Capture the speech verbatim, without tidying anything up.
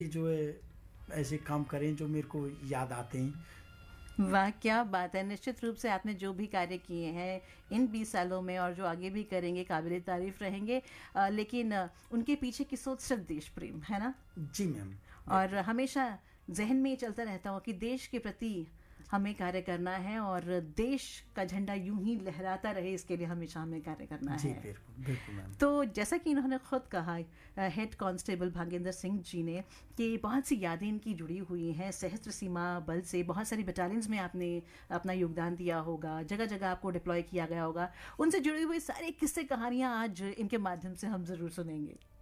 कि जो है ऐसे काम करें जो मेरे को याद आते हैं। वाह, क्या बात है! निश्चित रूप से आपने जो भी कार्य किए हैं इन बीस सालों में और जो आगे भी करेंगे काबिले तारीफ़ रहेंगे। अ, लेकिन अ, उनके पीछे की सोच सिर्फ़ देश प्रेम, है ना? जी मैम। और हमेशा ज़हन में ये चलता रहता हो कि देश के प्रति हमें कार्य करना है और देश का झंडा यूं ही लहराता रहे, इसके लिए हमेशा हमें कार्य करना जी है। बिल्कुल बिल्कुल मैम। तो जैसा कि इन्होंने खुद कहा, हेड कांस्टेबल भागेंद्र सिंह जी ने, कि बहुत सी यादें इनकी जुड़ी हुई हैं सशस्त्र सीमा बल से। बहुत सारी बटालियंस में आपने अपना योगदान दिया होगा, जगह जगह आपको डिप्लॉय किया गया होगा। उनसे जुड़ी हुई सारी किस्से कहानियां आज इनके माध्यम से हम ज़रूर सुनेंगे।